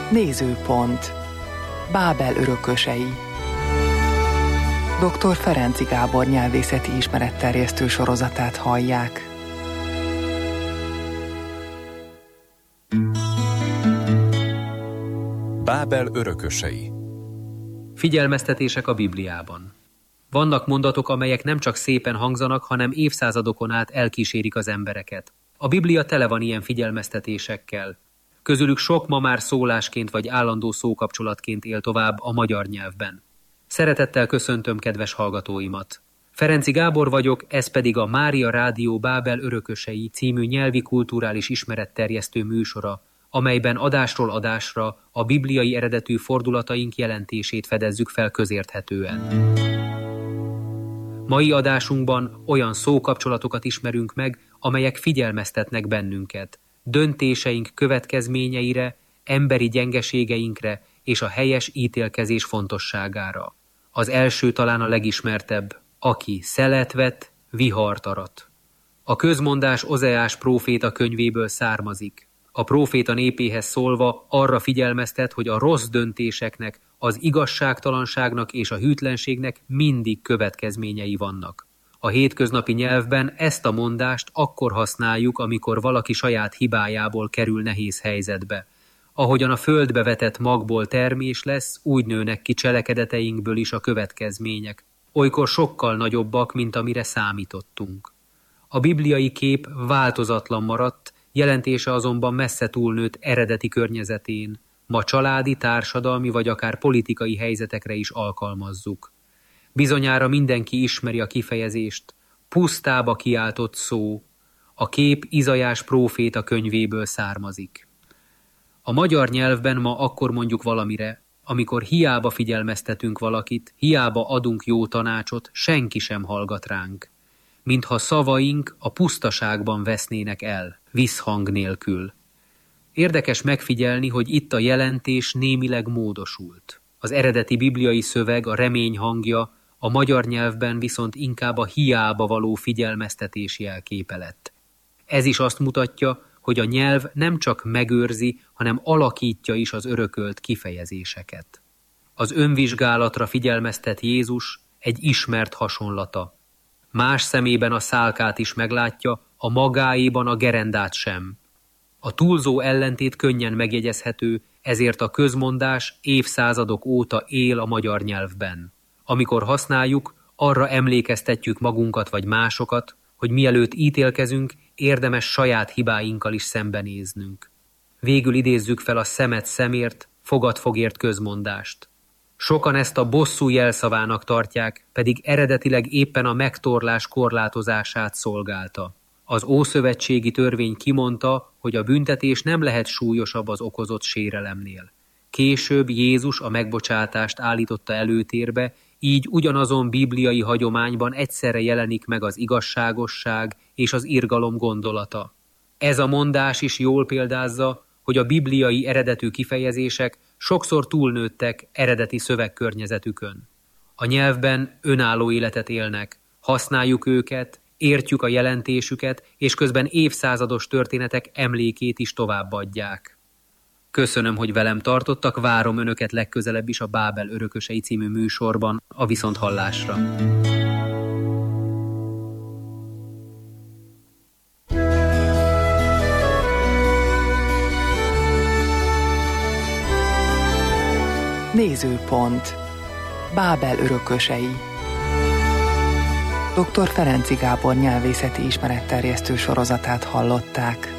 Nézőpont. Bábel örökösei. Dr. Ferenczy Gábor nyelvészeti ismeretterjesztő sorozatát hallják. Bábel örökösei. Figyelmeztetések a Bibliában. Vannak mondatok, amelyek nem csak szépen hangzanak, hanem évszázadokon át elkísérik az embereket. A Biblia tele van ilyen figyelmeztetésekkel. Közülük sok ma már szólásként vagy állandó szókapcsolatként él tovább a magyar nyelvben. Szeretettel köszöntöm kedves hallgatóimat. Ferenczy Gábor vagyok, ez pedig a Mária Rádió Bábel örökösei című nyelvi kulturális ismeretterjesztő műsora, amelyben adásról adásra a bibliai eredetű fordulataink jelentését fedezzük fel közérthetően. Mai adásunkban olyan szókapcsolatokat ismerünk meg, amelyek figyelmeztetnek bennünket, döntéseink következményeire, emberi gyengeségeinkre és a helyes ítélkezés fontosságára. Az első talán a legismertebb, aki szelet vett, vihart arat. A közmondás Ozeás próféta könyvéből származik. A próféta népéhez szólva arra figyelmeztet, hogy a rossz döntéseknek, az igazságtalanságnak és a hűtlenségnek mindig következményei vannak. A hétköznapi nyelvben ezt a mondást akkor használjuk, amikor valaki saját hibájából kerül nehéz helyzetbe. Ahogyan a földbe vetett magból termés lesz, úgy nőnek ki cselekedeteinkből is a következmények. Olykor sokkal nagyobbak, mint amire számítottunk. A bibliai kép változatlan maradt, jelentése azonban messze túlnőtt eredeti környezetén. Ma családi, társadalmi vagy akár politikai helyzetekre is alkalmazzuk. Bizonyára mindenki ismeri a kifejezést, pusztába kiáltott szó. A kép Izaiás próféta könyvéből származik. A magyar nyelvben ma akkor mondjuk valamire, amikor hiába figyelmeztetünk valakit, hiába adunk jó tanácsot, senki sem hallgat ránk. Mintha szavaink a pusztaságban vesznének el, visszhang nélkül. Érdekes megfigyelni, hogy itt a jelentés némileg módosult. Az eredeti bibliai szöveg, a remény hangja, a magyar nyelvben viszont inkább a hiába való figyelmeztetés jelképe lett. Ez is azt mutatja, hogy a nyelv nem csak megőrzi, hanem alakítja is az örökölt kifejezéseket. Az önvizsgálatra figyelmeztet Jézus egy ismert hasonlata. Más szemében a szálkát is meglátja, a magáéban a gerendát sem. A túlzó ellentét könnyen megjegyezhető, ezért a közmondás évszázadok óta él a magyar nyelvben. Amikor használjuk, arra emlékeztetjük magunkat vagy másokat, hogy mielőtt ítélkezünk, érdemes saját hibáinkkal is szembenéznünk. Végül idézzük fel a szemet szemért, fogat fogért közmondást. Sokan ezt a bosszú jelszavának tartják, pedig eredetileg éppen a megtorlás korlátozását szolgálta. Az ószövetségi törvény kimondta, hogy a büntetés nem lehet súlyosabb az okozott sérelemnél. Később Jézus a megbocsátást állította előtérbe, így ugyanazon bibliai hagyományban egyszerre jelenik meg az igazságosság és az irgalom gondolata. Ez a mondás is jól példázza, hogy a bibliai eredetű kifejezések sokszor túlnőttek eredeti szövegkörnyezetükön. A nyelvben önálló életet élnek, használjuk őket, értjük a jelentésüket, és közben évszázados történetek emlékét is továbbadják. Köszönöm, hogy velem tartottak, várom önöket legközelebb is a Bábel örökösei című műsorban, a viszonthallásra. Nézőpont. Bábel örökösei. Dr. Ferenczy Gábor nyelvészeti ismeretterjesztő sorozatát hallották.